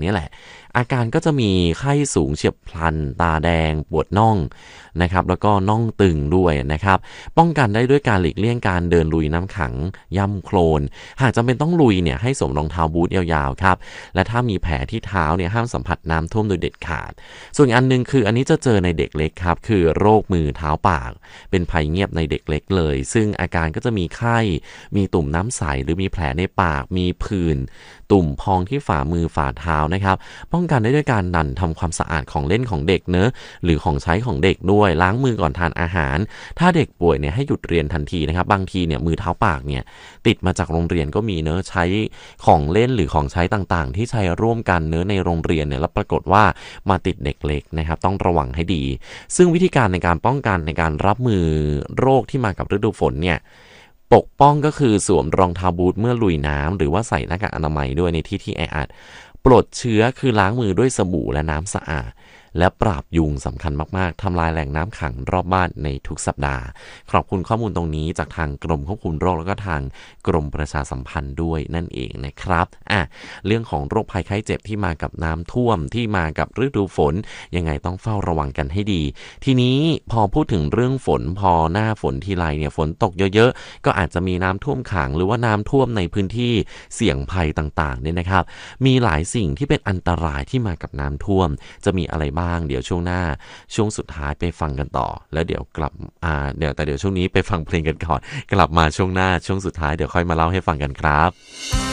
นี่แหละอาการก็จะมีไข้สูงเฉียบพลันตาแดงปวดน่องนะครับแล้วก็น่องตึงด้วยนะครับป้องกันได้ด้วยการหลีกเลี่ยงการเดินลุยน้ำขังย่ำโคลนหากจำเป็นต้องลุยเนี่ยให้สวมรองเท้าบูทยาวๆครับและถ้ามีแผลที่เท้าเนี่ยห้ามสัมผัสน้ำท่วมโดยเด็ดขาดส่วนอันนึงคืออันนี้จะเจอในเด็กเล็กครับคือโรคมือเท้าปากเป็นภัยเงียบในเด็กเล็กเลยซึ่งอาการก็จะมีไข้มีตุ่มน้ำใสหรือมีแผลในปากมีผื่นตุ่มพองที่ฝ่ามือฝ่าเท้านะครับป้องกันได้ด้วยการหมั่นทำความสะอาดของเล่นของเด็กเนอะหรือของใช้ของเด็กด้วยล้างมือก่อนทานอาหารถ้าเด็กป่วยเนี่ยให้หยุดเรียนทันทีนะครับบางทีเนี่ยมือเท้าปากเนี่ยติดมาจากโรงเรียนก็มีเนอะใช้ของเล่นหรือของใช้ต่างๆที่ใช้ร่วมกันเนอะในโรงเรียนเนี่ยแล้วปรากฏว่ามาติดเด็กเล็กนะครับต้องระวังให้ดีซึ่งวิธีการในการป้องกันในการรับมือโรคที่มากับฤดูฝนเนี่ยปกป้องก็คือสวมรองเท้าบูทเมื่อลุยน้ำหรือว่าใส่หน้ากากอนามัยด้วยในที่ที่แออัดปลดเชื้อคือล้างมือด้วยสบู่และน้ำสะอาดและปราบยุงสำคัญมากๆทำลายแหล่งน้ำขังรอบบ้านในทุกสัปดาห์ขอบคุณข้อมูลตรงนี้จากทางกรมควบคุมโรคแล้วก็ทางกรมประชาสัมพันธ์ด้วยนั่นเองนะครับเรื่องของโรคภัยไข้เจ็บที่มากับน้ำท่วมที่มากับฤดูฝนยังไงต้องเฝ้าระวังกันให้ดีทีนี้พอพูดถึงเรื่องฝนพอหน้าฝนทีไรเนี่ยฝนตกเยอะๆก็อาจจะมีน้ำท่วมขังหรือว่าน้ำท่วมในพื้นที่เสี่ยงภัยต่างๆเนี่ยนะครับมีหลายสิ่งที่เป็นอันตรายที่มากับน้ำท่วมจะมีอะไรบ้างเดี๋ยวช่วงหน้าช่วงสุดท้ายไปฟังกันต่อแล้วเดี๋ยวกลับเดี๋ยวช่วงนี้ไปฟังเพลงกันก่อนกลับมาช่วงหน้าช่วงสุดท้ายเดี๋ยวค่อยมาเล่าให้ฟังกันครับ